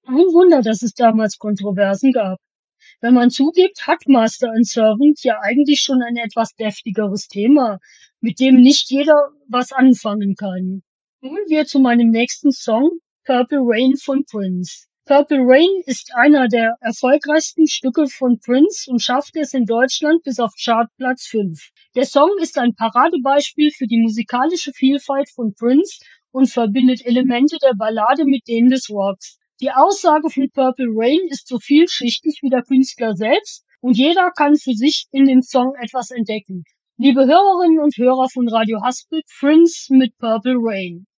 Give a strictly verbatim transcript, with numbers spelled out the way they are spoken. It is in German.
Kein Wunder, dass es damals Kontroversen gab. Wenn man zugibt, hat Master and Servant ja eigentlich schon ein etwas deftigeres Thema, mit dem nicht jeder was anfangen kann. Kommen wir zu meinem nächsten Song, Purple Rain von Prince. Purple Rain ist einer der erfolgreichsten Stücke von Prince und schaffte es in Deutschland bis auf Chartplatz fünf. Der Song ist ein Paradebeispiel für die musikalische Vielfalt von Prince und verbindet Elemente der Ballade mit denen des Rocks. Die Aussage von Purple Rain ist so vielschichtig wie der Künstler selbst und jeder kann für sich in dem Song etwas entdecken. Liebe Hörerinnen und Hörer von Radio Haspel, Prince mit Purple Rain.